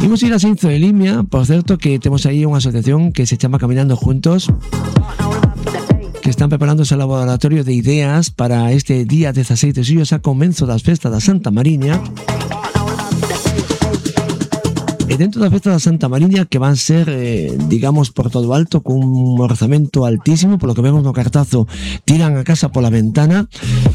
Imos ir a Xinzo de Limia, por certo que temos aí unha asociación que se chama Caminando Juntos, que están preparando ese laboratorio de ideas para este día 16 de xullo, xa comenzo das festas da Santa Mariña. E dentro das festas da Santa Mariña, que van ser, digamos, por todo alto, con un orzamento altísimo, polo que vemos no cartazo, tiran a casa pola ventana.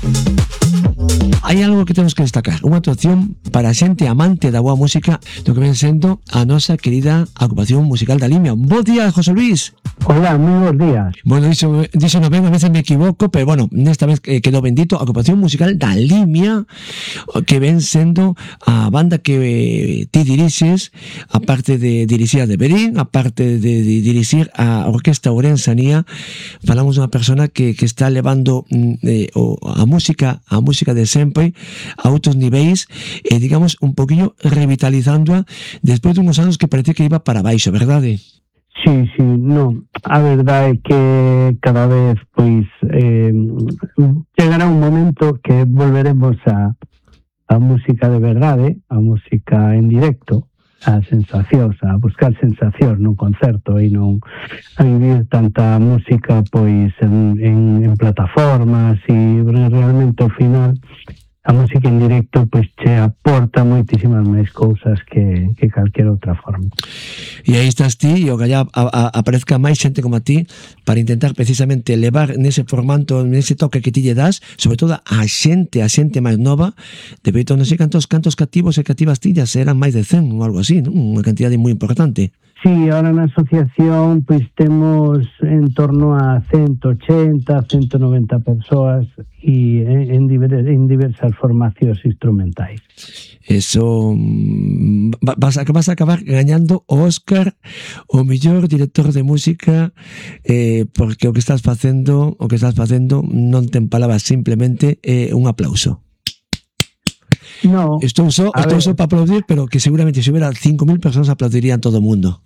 Hai algo que temos que destacar, unha actuación para a xente amante da boa música do que ven sendo a nosa querida agrupación musical da Limia. Bo día, José Luis. Hola, moi bons días. Bueno, dixo no ben, a veces me equivoco, pero bueno, nesta vez quedou bendito, agrupación musical da Limia, que ven sendo a banda que ti dirixes, aparte de dirixir a de Berín, aparte de dirixir a Orquesta Ourensanía. Falamos dunha persona que está levando a música de sempre a outros niveis e, digamos, un poquinho revitalizándoa despois dunhos anos que parecía que iba para baixo, verdade? Sí, non. A verdade é que cada vez, pois, chegará un momento que volveremos a música de verdade, a música en directo, a sensacións, a buscar sensacións nun concerto e non a vivir tanta música, pois, en plataformas, e realmente ao final a música en directo pois che aporta moitísimas máis cousas que calquera outra forma. E aí estás ti, e o gallá aparezca máis xente como a ti para intentar precisamente levar nese formato, nese toque que ti lle das, sobre todo a xente máis nova. De feito, non sei cantos cativos e cativas tillas, eran máis de 100 ou algo así, non? Unha cantidade moi importante. Sí, ahora na asociación pois temos en torno a 180, 190 persoas e en diversas formacións instrumentais. Eso vas a acabar gañando o Óscar o mellor director de música, porque o que estás facendo non ten palabras, simplemente un aplauso. No, estou só para aplaudir, pero que seguramente se hubiera 5.000 persoas aplaudirían todo o mundo.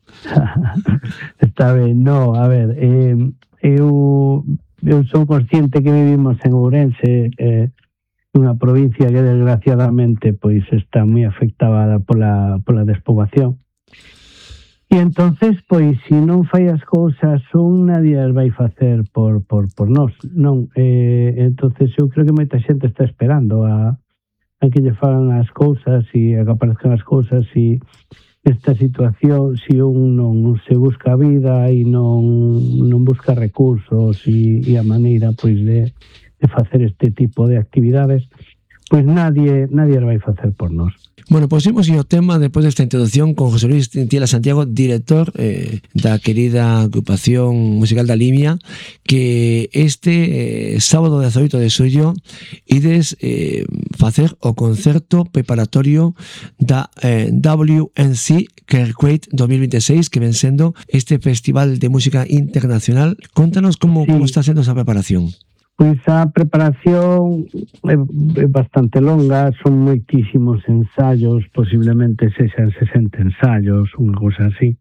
Está ben, no, a ver, eu sou consciente que vivimos en Ourense, unha provincia que desgraciadamente pois está moi afectada pola despoboación. E entonces, pois, se non fai as cousas, nadie as vai facer por nós, non? Entonces eu creo que moita xente está esperando a que lle fagan as cousas e a que aparezcan as cousas, e esta situación, se un non se busca a vida e non busca recursos e a maneira pois de facer este tipo de actividades, pois nadie as vai facer por nós. Bueno, pois imos ao tema despois desta introducción con José Luis Tintiela Santiago, director da querida agrupación musical da Limia, que este sábado 18 de xullo ides facer o concerto preparatorio da WNC Kerkwade 2026, que ven sendo este festival de música internacional. Contanos como está sendo esa preparación. Pois a preparación é bastante longa, son moitísimos ensaios, posiblemente sexan 60 ensaios, unha cousa así,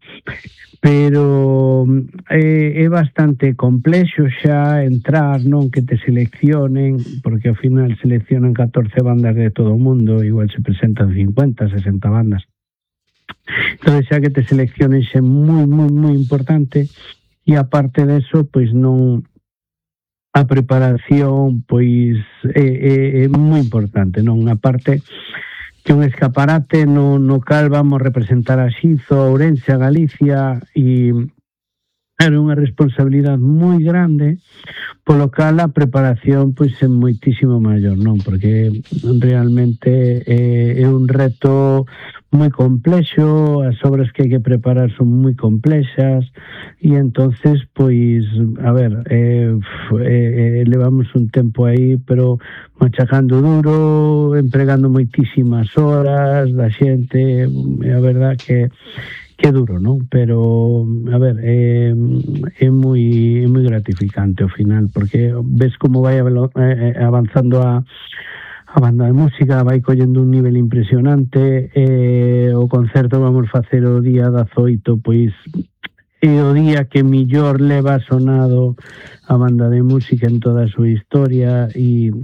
pero é bastante complexo xa entrar, non que te seleccionen, porque ao final seleccionan 14 bandas de todo o mundo, igual se presentan 50, 60 bandas. Entón xa que te seleccionen xa é moi importante, e aparte de eso, pois non... A preparación, pois, é moi importante, non? A parte que un escaparate no cal vamos representar a Xinzo, a Ourense, a Galicia, e era unha responsabilidade moi grande, polo cal a preparación pois é moitísimo maior, non? Porque realmente é un reto moi complexo, as obras que hai que preparar son moi complexas, e entonces pois, a ver, levamos un tempo aí, pero machacando duro, empregando moitísimas horas da xente, a verdad que é duro, non? Pero, a ver, é moi gratificante ao final, porque ves como vai avanzando a banda de música, vai collendo un nivel impresionante, o concerto vamos facer o día 18, pois é o día que millor leva sonado a banda de música en toda a súa historia, e